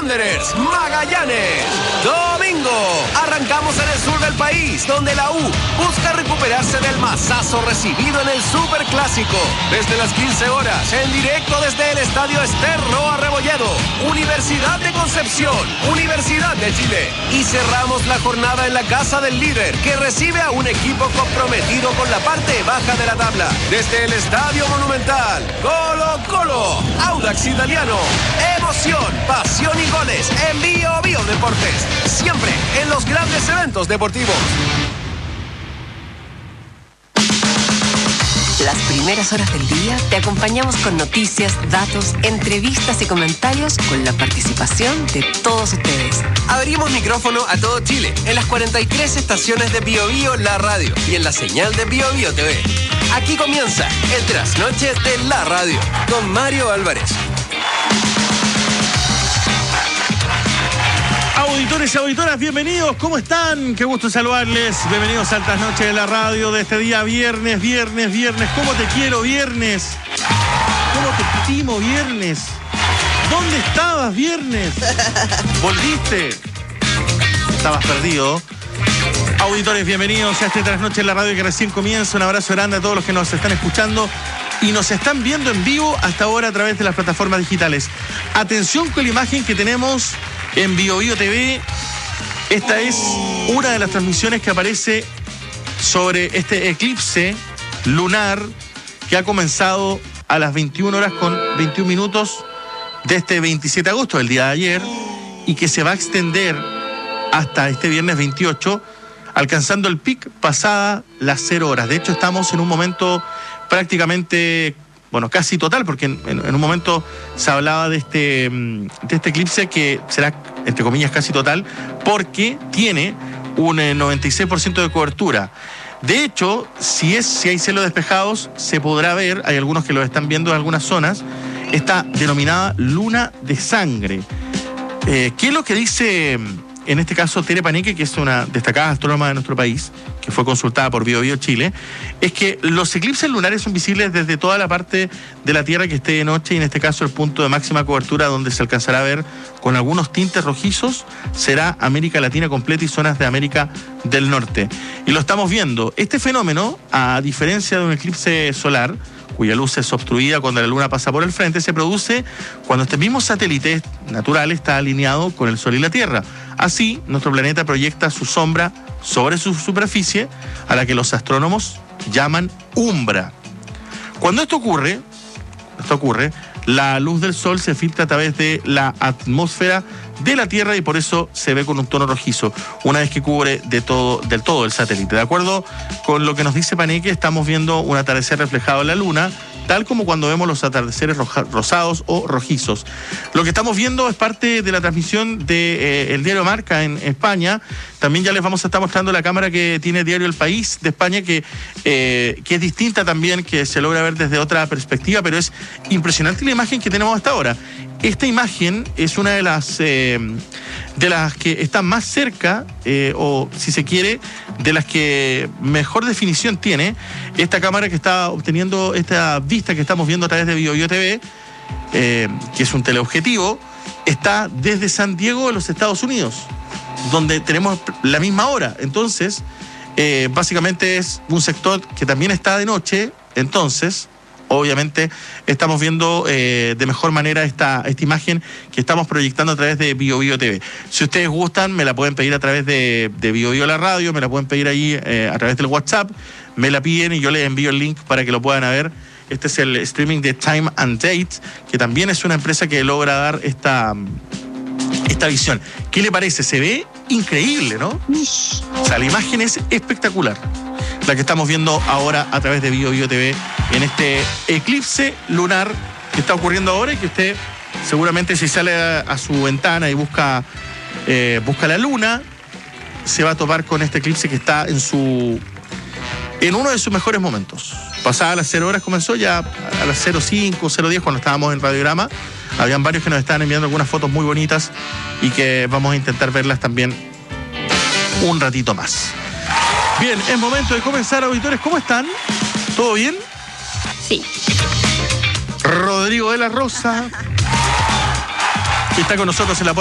Wanderers, Magallanes. Domingo, arrancamos en el sur del país, donde la U busca recuperarse del mazazo recibido en el Superclásico. Desde las 15 horas, en directo desde el Estadio Ester Roa Rebolledo, Universidad de Concepción, Universidad de Chile. Y cerramos la jornada en la casa del líder, que recibe a un equipo comprometido con la parte baja de la tabla. Desde el Estadio Monumental, Colo-Colo, Audax Italiano, emoción, pasión y goles en Bio Bio Deportes. Siempre en los grandes eventos deportivos. Las primeras horas del día te acompañamos con noticias, datos, entrevistas y comentarios con la participación de todos ustedes. Abrimos micrófono a todo Chile en las 43 estaciones de Bio Bio La Radio y en la señal de Bio Bio TV. Aquí comienza el trasnoche de la radio con Mario Álvarez. Auditores y auditoras, bienvenidos, ¿cómo están? Qué gusto saludarles, bienvenidos al trasnoche de la radio de este día viernes. ¿Cómo te quiero viernes? ¿Cómo te estimo viernes? ¿Dónde estabas viernes? ¿Volviste? Estabas perdido. Auditores, bienvenidos a este trasnoche de la radio que recién comienza. Un abrazo grande a todos los que nos están escuchando y nos están viendo en vivo hasta ahora a través de las plataformas digitales. Atención con la imagen que tenemos en Bio Bio TV. Esta es una de las transmisiones que aparece sobre este eclipse lunar que ha comenzado a las 21 horas con 21 minutos de este 27 de agosto, el día de ayer, y que se va a extender hasta este viernes 28, alcanzando el pic pasada las 0 horas. De hecho, estamos en un momento prácticamente, bueno, casi total, porque en un momento se hablaba de este eclipse que será, entre comillas, casi total, porque tiene un 96% de cobertura. De hecho, si hay cielos despejados, se podrá ver, hay algunos que lo están viendo en algunas zonas, esta denominada luna de sangre. ¿Qué es lo que dice, en este caso, Tere Panique, que es una destacada astrónoma de nuestro país, que fue consultada por Bio Bio Chile? Es que los eclipses lunares son visibles desde toda la parte de la Tierra que esté de noche, y en este caso el punto de máxima cobertura donde se alcanzará a ver con algunos tintes rojizos será América Latina completa y zonas de América del Norte. Y lo estamos viendo. Este fenómeno, a diferencia de un eclipse solar, cuya luz es obstruida cuando la luna pasa por el frente, se produce cuando este mismo satélite natural está alineado con el Sol y la Tierra. Así, nuestro planeta proyecta su sombra sobre su superficie, a la que los astrónomos llaman umbra. Cuando esto ocurre, la luz del Sol se filtra a través de la atmósfera de la Tierra y por eso se ve con un tono rojizo, una vez que cubre del todo el satélite. De acuerdo con lo que nos dice Paneque, estamos viendo un atardecer reflejado en la Luna, tal como cuando vemos los atardeceres rosados o rojizos. Lo que estamos viendo es parte de la transmisión de el diario Marca en España. También ya les vamos a estar mostrando la cámara que tiene Diario El País de España, que es distinta también, que se logra ver desde otra perspectiva, pero es impresionante la imagen que tenemos hasta ahora. Esta imagen es una de las que están más cerca, o si se quiere, de las que mejor definición tiene esta cámara que está obteniendo esta vista que estamos viendo a través de Bio Bio TV, que es un teleobjetivo. Está desde San Diego, de los Estados Unidos, donde tenemos la misma hora. Entonces, básicamente es un sector que también está de noche. Entonces, obviamente, estamos viendo de mejor manera esta imagen que estamos proyectando a través de Bio Bio TV. Si ustedes gustan, me la pueden pedir a través de Bio Bio La Radio, me la pueden pedir ahí a través del WhatsApp, me la piden y yo les envío el link para que lo puedan ver. Este es el streaming de Time and Date, que también es una empresa que logra dar esta visión. ¿Qué le parece? Se ve increíble, ¿no? O sea, la imagen es espectacular, la que estamos viendo ahora a través de Bio Bio TV en este eclipse lunar que está ocurriendo ahora, y que usted seguramente, si sale a su ventana y busca la luna, se va a topar con este eclipse que está en uno de sus mejores momentos. Pasadas las 0 horas comenzó, ya a las 05, 010, cuando estábamos en Radiograma, habían varios que nos estaban enviando algunas fotos muy bonitas y que vamos a intentar verlas también un ratito más. Bien, es momento de comenzar, auditores. ¿Cómo están? ¿Todo bien? Sí. Rodrigo de la Rosa está con nosotros en la